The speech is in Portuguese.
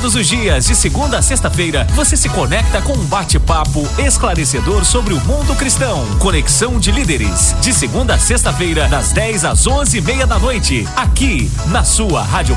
Todos os dias, de segunda a sexta-feira, você se conecta com um bate-papo esclarecedor sobre o mundo cristão. Conexão de Líderes, de segunda a sexta-feira, das 10 às 11:30 da noite, aqui na sua Rádio